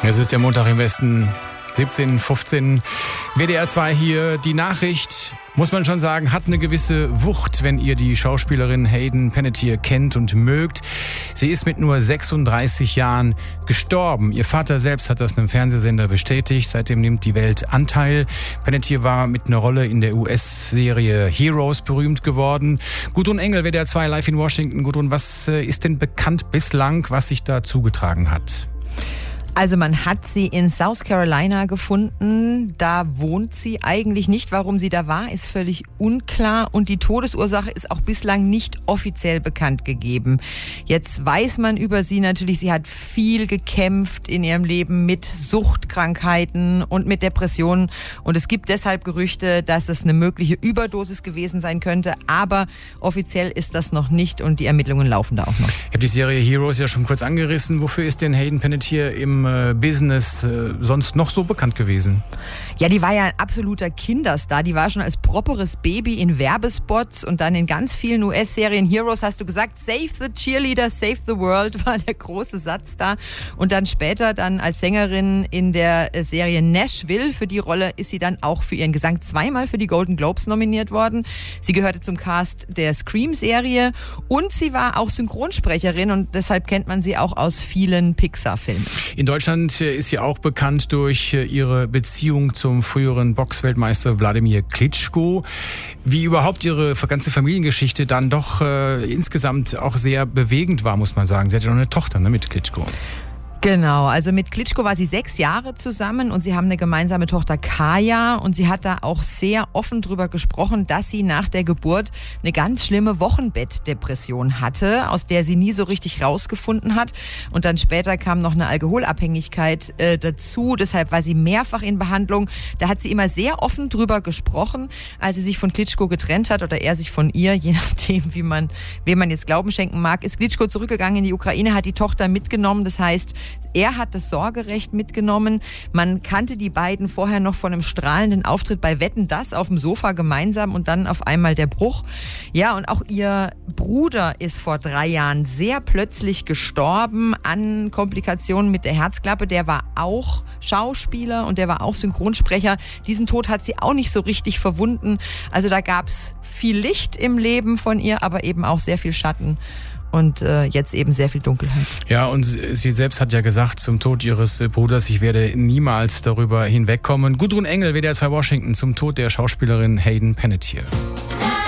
Es ist der Montag im Westen, 17:15. WDR 2 hier. Die Nachricht, muss man schon sagen, hat eine gewisse Wucht, wenn ihr die Schauspielerin Hayden Panettiere kennt und mögt. Sie ist mit nur 36 Jahren gestorben. Ihr Vater selbst hat das einem Fernsehsender bestätigt. Seitdem nimmt die Welt Anteil. Panettiere war mit einer Rolle in der US-Serie Heroes berühmt geworden. Gudrun Engel, WDR 2 live in Washington. Gudrun, was ist denn bekannt bislang, was sich da zugetragen hat? Also man hat sie in South Carolina gefunden. Da wohnt sie eigentlich nicht. Warum sie da war, ist völlig unklar. Und die Todesursache ist auch bislang nicht offiziell bekannt gegeben. Jetzt weiß man über sie natürlich, sie hat viel gekämpft in ihrem Leben mit Suchtkrankheiten und mit Depressionen. Und es gibt deshalb Gerüchte, dass es eine mögliche Überdosis gewesen sein könnte. Aber offiziell ist das noch nicht und die Ermittlungen laufen da auch noch. Ich habe die Serie Heroes ja schon kurz angerissen. Wofür ist denn Hayden Panettiere im Business sonst noch so bekannt gewesen? Ja, die war ja ein absoluter Kinderstar. Die war schon als properes Baby in Werbespots und dann in ganz vielen US-Serien. Heroes hast du gesagt, Save the Cheerleader, Save the World war der große Satz da. Und dann später dann als Sängerin in der Serie Nashville. Für die Rolle ist sie dann auch für ihren Gesang zweimal für die Golden Globes nominiert worden. Sie gehörte zum Cast der Scream-Serie und sie war auch Synchronsprecherin und deshalb kennt man sie auch aus vielen Pixar-Filmen. In Deutschland ist sie auch bekannt durch ihre Beziehung zum früheren Boxweltmeister Wladimir Klitschko. Wie überhaupt ihre ganze Familiengeschichte dann doch insgesamt auch sehr bewegend war, muss man sagen. Sie hat ja noch eine Tochter, ne, mit Klitschko. Genau, also mit Klitschko war sie 6 Jahre zusammen und sie haben eine gemeinsame Tochter Kaja und sie hat da auch sehr offen drüber gesprochen, dass sie nach der Geburt eine ganz schlimme Wochenbettdepression hatte, aus der sie nie so richtig rausgefunden hat und dann später kam noch eine Alkoholabhängigkeit dazu, deshalb war sie mehrfach in Behandlung. Da hat sie immer sehr offen drüber gesprochen, als sie sich von Klitschko getrennt hat oder er sich von ihr, je nachdem, wem man jetzt Glauben schenken mag, ist Klitschko zurückgegangen in die Ukraine, hat die Tochter mitgenommen, das heißt, er hat das Sorgerecht mitgenommen. Man kannte die beiden vorher noch von einem strahlenden Auftritt bei Wetten, dass auf dem Sofa gemeinsam und dann auf einmal der Bruch. Ja, und auch ihr Bruder ist vor 3 Jahren sehr plötzlich gestorben an Komplikationen mit der Herzklappe. Der war auch Schauspieler und der war auch Synchronsprecher. Diesen Tod hat sie auch nicht so richtig verwunden. Also da gab es viel Licht im Leben von ihr, aber eben auch sehr viel Schatten. Und jetzt eben sehr viel Dunkelheit. Ja, und sie selbst hat ja gesagt zum Tod ihres Bruders, ich werde niemals darüber hinwegkommen. Gudrun Engel, WDR 2 Washington, zum Tod der Schauspielerin Hayden Panettiere.